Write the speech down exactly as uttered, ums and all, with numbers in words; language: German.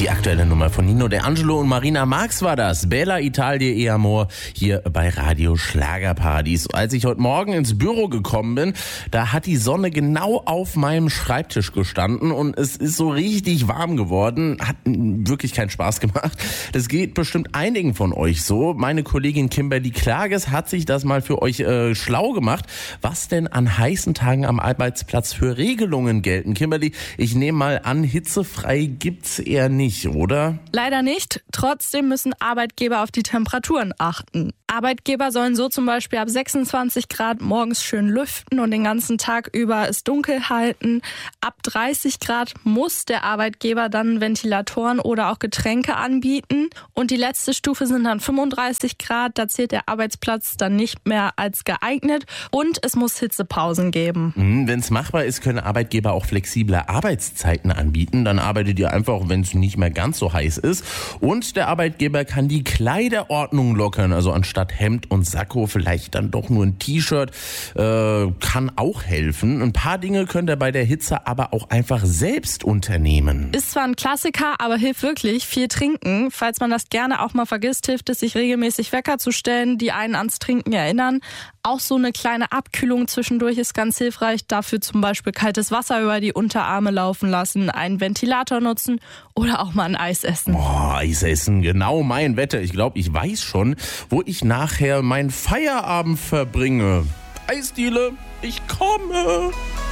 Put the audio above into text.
Die aktuelle Nummer von Nino De Angelo und Marina Marx war das. Bella Italia e Amor hier bei Radio Schlagerpartys. Als ich heute Morgen ins Büro gekommen bin, da hat die Sonne genau auf meinem Schreibtisch gestanden und es ist so richtig warm geworden. Hat wirklich keinen Spaß gemacht. Das geht bestimmt einigen von euch so. Meine Kollegin Kimberly Klages hat sich das mal für euch äh, schlau gemacht, was denn an heißen Tagen am Arbeitsplatz für Regelungen gelten. Kimberly, ich nehme mal an, hitzefrei gibt's eher nicht. Nicht, oder? Leider nicht. Trotzdem müssen Arbeitgeber auf die Temperaturen achten. Arbeitgeber sollen so zum Beispiel ab sechsundzwanzig Grad morgens schön lüften und den ganzen Tag über es dunkel halten. Ab dreißig Grad muss der Arbeitgeber dann Ventilatoren oder auch Getränke anbieten. Und die letzte Stufe sind dann fünfunddreißig Grad. Da zählt der Arbeitsplatz dann nicht mehr als geeignet. Und es muss Hitzepausen geben. Mhm, wenn es machbar ist, können Arbeitgeber auch flexible Arbeitszeiten anbieten. Dann arbeitet ihr einfach, wenn es nicht mehr ganz so heiß ist. Und der Arbeitgeber kann die Kleiderordnung lockern. Also anstatt Hemd und Sakko vielleicht dann doch nur ein T-Shirt. Äh, kann auch helfen. Ein paar Dinge könnt ihr bei der Hitze aber auch einfach selbst unternehmen. Ist zwar ein Klassiker, aber hilft wirklich. Viel trinken. Falls man das gerne auch mal vergisst, hilft es, sich regelmäßig Wecker zu stellen, die einen ans Trinken erinnern. Auch so eine kleine Abkühlung zwischendurch ist ganz hilfreich. Dafür zum Beispiel kaltes Wasser über die Unterarme laufen lassen, einen Ventilator nutzen oder auch mal ein Eis essen. Boah, Eis essen, genau mein Wetter. Ich glaube, ich weiß schon, wo ich nachher meinen Feierabend verbringe. Eisdiele, ich komme.